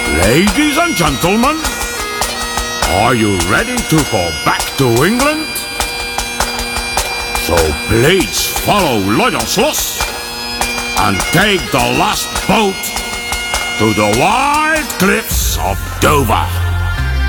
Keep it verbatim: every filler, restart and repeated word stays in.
Ladies and gentlemen, are you ready to go back to England? So please follow Loyal-Sloss and take the last boat to the wild cliffs of Dover.